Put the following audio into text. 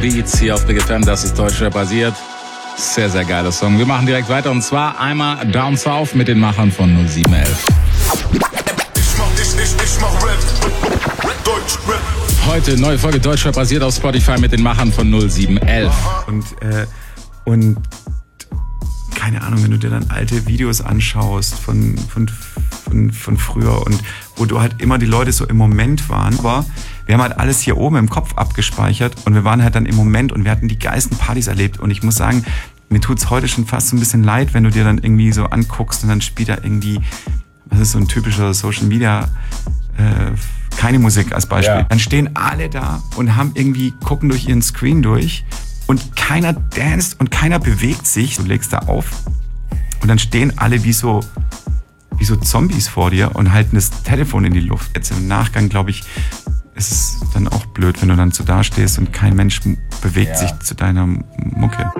Beats hier auf Big FM, das ist Deutschrap basiert. Sehr, sehr geiler Song. Wir machen direkt weiter und zwar einmal Down South mit den Machern von 0711. Ich mach Rap, Deutschrap. Heute neue Folge Deutschrap basiert auf Spotify mit den Machern von 0711. Und keine Ahnung, wenn du dir dann alte Videos anschaust von früher und wo du halt immer die Leute so im Moment waren, aber wir haben halt alles hier oben im Kopf abgespeichert und wir waren halt dann im Moment und wir hatten die geilsten Partys erlebt und ich muss sagen, mir tut's heute schon fast so ein bisschen leid, wenn du dir dann irgendwie so anguckst und dann spielt da irgendwie, was ist so ein typischer Social Media, keine Musik als Beispiel. Ja. Dann stehen alle da und haben irgendwie, gucken durch ihren Screen durch und keiner danst und keiner bewegt sich. Du legst da auf und dann stehen alle wie so Zombies vor dir und halten das Telefon in die Luft. Jetzt im Nachgang, glaube ich, ist es dann auch blöd, wenn du dann so dastehst und kein Mensch bewegt sich zu deiner Mucke.